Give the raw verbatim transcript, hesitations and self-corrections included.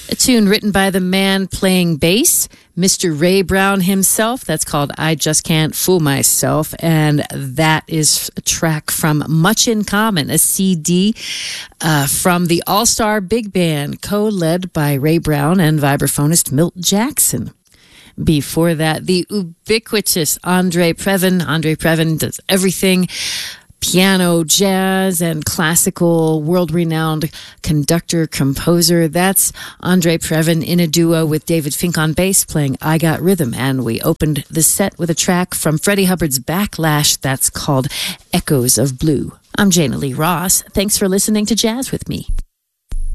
A tune written by the man playing bass, Mister Ray Brown himself. That's called I Just Can't Fool Myself. And that is a track from Much in Common, a C D uh, from the All-Star Big Band, co-led by Ray Brown and vibraphonist Milt Jackson. Before that, the ubiquitous Andre Previn. Andre Previn does everything. Piano, jazz, and classical, world-renowned conductor, composer. That's Andre Previn in a duo with David Fink on bass playing I Got Rhythm. And we opened the set with a track from Freddie Hubbard's Backlash that's called Echoes of Blue. I'm Jana Lee Ross. Thanks for listening to Jazz with Me.